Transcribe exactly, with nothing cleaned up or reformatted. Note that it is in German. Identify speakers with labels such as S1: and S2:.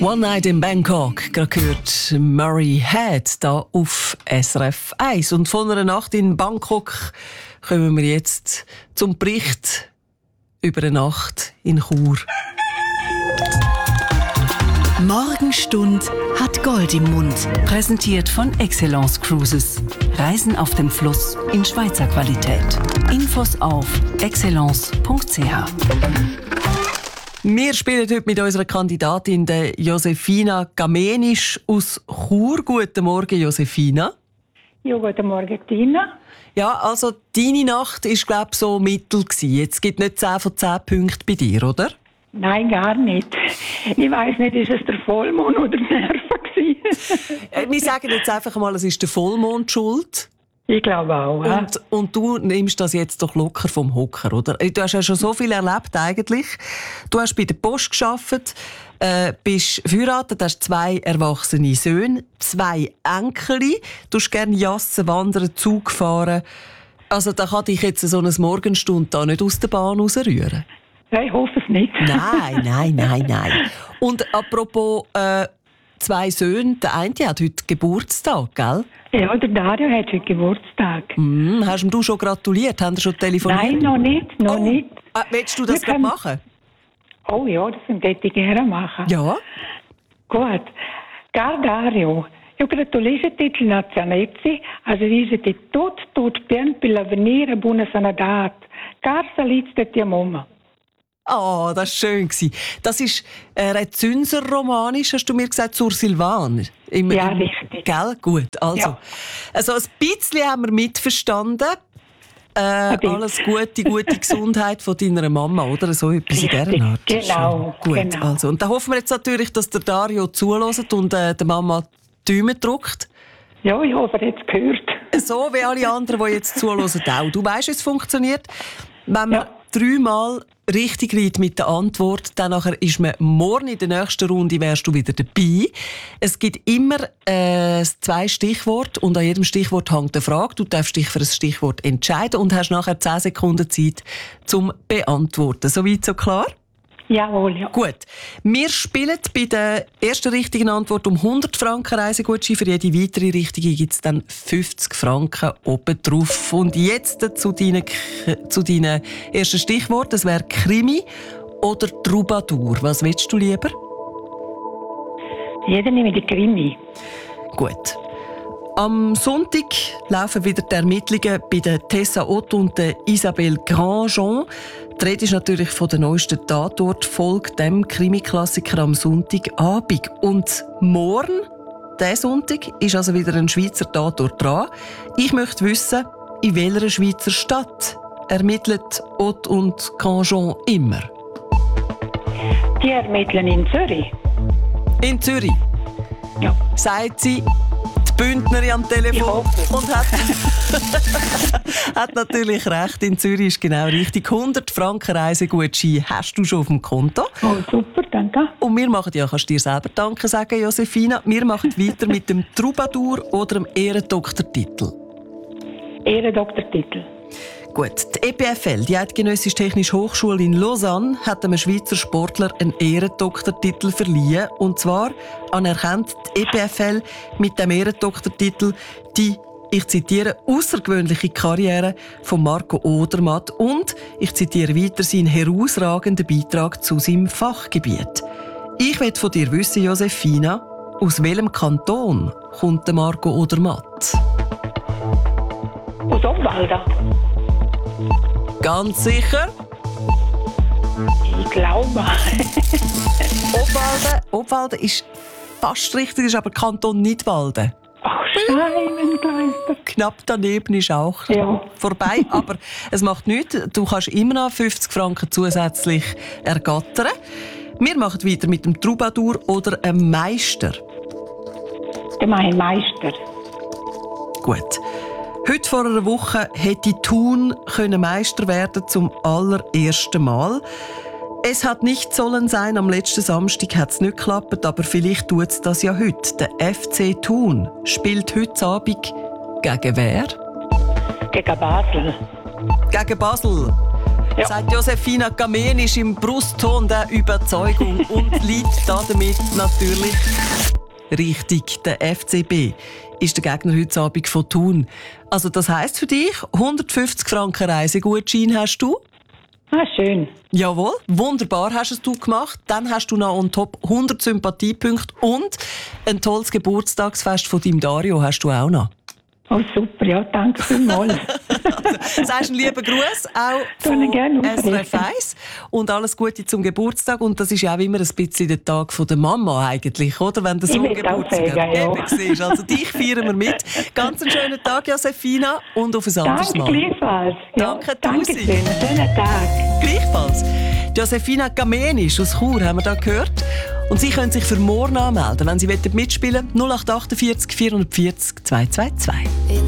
S1: One Night in Bangkok, gerade gehört Murray Head da auf S R F eins. Und von einer Nacht in Bangkok kommen wir jetzt zum Bericht über eine Nacht in Chur.
S2: Morgenstund hat Gold im Mund. Präsentiert von Excellence Cruises. Reisen auf dem Fluss in Schweizer Qualität. Infos auf excellence punkt c h.
S1: Wir spielen heute mit unserer Kandidatin, der Josefina Gamenisch aus Chur. Guten Morgen, Josefina.
S3: Ja, guten Morgen, Tina.
S1: Ja, also deine Nacht war, glaube ich, so mittel gewesen. Jetzt gibt es nicht zehn von zehn Punkten bei dir, oder?
S3: Nein, gar nicht. Ich weiss nicht, ist es der Vollmond oder die Nerven gewesen?
S1: Wir sagen jetzt einfach mal, es ist der Vollmond schuld.
S3: Ich glaube auch. Ja.
S1: Und, und du nimmst das jetzt doch locker vom Hocker, oder? Du hast ja schon so viel erlebt eigentlich. Du hast bei der Post gearbeitet, äh, bist verheiratet, hast zwei erwachsene Söhne, zwei Enkel, du hast gerne Jassen, Wandern, Zug fahren. Also da kann dich jetzt so eine Morgenstunde da nicht aus der Bahn rausrühren.
S3: Ja, ich hoffe es nicht.
S1: Nein, nein, nein, nein. Und apropos äh, zwei Söhne, der eine hat heute Geburtstag, gell?
S3: Ja, der Dario hat heute Geburtstag.
S1: Mm, hast du schon gratuliert? Haben Sie schon telefoniert?
S3: Nein, noch nicht, noch
S1: oh.
S3: nicht.
S1: Ah, willst du das können... machen?
S3: Oh ja, das würde ich gerne machen.
S1: Ja.
S3: Gut. Caro Dario, io gratulisco-ti il nazionale, also visiti tutto, tutto bene per l'avvenire, buona sanità. Caro salizte ti mamma.
S1: Oh, das war schön. Das ist äh, Rezünser-Romanisch, hast du mir gesagt, zur Silvan. Im,
S3: ja,
S1: im,
S3: richtig.
S1: Gell? Gut, also.
S3: Ja.
S1: Also ein bisschen haben wir mitverstanden. Äh, alles Gute, gute Gesundheit von deiner Mama, oder? So etwas
S3: richtig.
S1: In dieser Art.
S3: Genau,
S1: Gut,
S3: genau.
S1: also. Und da hoffen wir jetzt natürlich, dass der Dario zuhört und äh, der Mama die Daumen drückt.
S3: Ja, ich hoffe, er hat es gehört.
S1: So wie alle anderen, die jetzt zuhören, auch. Du weißt, wie es funktioniert. Wenn man
S3: Ja.
S1: dreimal richtig liegt mit der Antwort, dann nachher ist man morgen in der nächsten Runde wärst du wieder dabei. Es gibt immer äh, zwei Stichworte und an jedem Stichwort hängt eine Frage. Du darfst dich für ein Stichwort entscheiden und hast nachher zehn Sekunden Zeit zum Beantworten. Soweit so klar?
S3: Jawohl, ja.
S1: Gut. Wir spielen bei der ersten richtigen Antwort um hundert Franken Reisegutschein. Für jede weitere richtige gibt es dann fünfzig Franken obendrauf. Und jetzt zu deinen, zu deinen ersten Stichworten. Das wäre Krimi oder Troubadour. Was willst du lieber?
S3: Jeder nehme die Krimi.
S1: Gut. Am Sonntag laufen wieder die Ermittlungen bei der Tessa Ott und der Isabelle Grandjean. Die Rede ist natürlich von der neuesten Tatort-Folge, dem Krimi-Klassiker am Sonntagabend. Und morgen, diesen Sonntag, ist also wieder ein Schweizer Tatort dran. Ich möchte wissen, in welcher Schweizer Stadt ermittelt Ott und Grandjean immer?
S3: Die ermitteln in Zürich.
S1: In Zürich.
S3: Ja.
S1: Sagt sie, die Bündnerin am Telefon und hat, hat natürlich recht. In Zürich ist genau richtig. hundert Franken Reisegutschein hast du schon auf dem Konto.
S3: Oh, super, danke.
S1: Und wir machen, ja, kannst du dir selber Danke sagen, Josefina. Wir machen weiter mit dem Troubadour oder dem Ehrendoktortitel.
S3: Ehrendoktortitel.
S1: Gut, die E P F L, die Eidgenössische Technische Hochschule in Lausanne, hat einem Schweizer Sportler einen Ehrendoktortitel verliehen. Und zwar anerkennt die E P F L mit dem Ehrendoktortitel die, ich zitiere, außergewöhnliche Karriere von Marco Odermatt und, ich zitiere weiter, seinen herausragenden Beitrag zu seinem Fachgebiet. Ich will von dir wissen, Josefina, aus welchem Kanton kommt der Marco Odermatt?
S3: Aus Obwalda.
S1: Ganz sicher?
S3: Ich glaube.
S1: Obwalden. Obwalden ist fast richtig, ist aber Kanton Nidwalden.
S3: Ach, Scheibenkleister.
S1: Knapp daneben ist auch
S3: Ja.
S1: vorbei, aber es macht nichts. Du kannst immer noch fünfzig Franken zusätzlich ergattern. Wir machen weiter mit dem Troubadour oder einem Meister.
S3: Der mein Meister.
S1: Gut. Heute vor einer Woche hätte Thun Meister werden zum allerersten Mal. Es hat nicht sollen sein, am letzten Samstag hat es nicht geklappt, aber vielleicht tut es das ja heute. Der F C Thun spielt heute Abend gegen wer?
S3: Gegen Basel.
S1: Gegen Basel.
S3: Ja.
S1: Sagt Josefina Kamenisch im Brustton der Überzeugung und liegt damit natürlich richtig. Der F C B ist der Gegner heute Abend von Thun. Also das heisst für dich, hundertfünfzig Franken Reisegutschein hast du?
S3: Ah, schön.
S1: Jawohl, wunderbar hast es du gemacht. Dann hast du noch on top hundert Sympathiepunkte und ein tolles Geburtstagsfest von deinem Dario hast du auch noch.
S3: Oh, super, ja, danke vielmals.
S1: Also, sagst einen lieben Gruß auch von S R F eins und alles Gute zum Geburtstag. Und das ist ja auch immer ein bisschen der Tag von der Mama eigentlich, oder? Wenn du so
S3: ich
S1: Geburtstag
S3: sagen, ja.
S1: siehst. Also dich feiern wir mit. Ganz einen schönen Tag, Josefina, und auf ein anderes Mal.
S3: Danke gleichfalls. Ja,
S1: Danke,
S3: danke
S1: Tusi.
S3: schön. Schönen Tag.
S1: Gleichfalls. Josefina Kamenisch aus Chur haben wir da gehört. Und Sie können sich für morgen anmelden, wenn Sie mitspielen wollen. null acht acht vier vierhundertvierzig zweihundertzweiundzwanzig.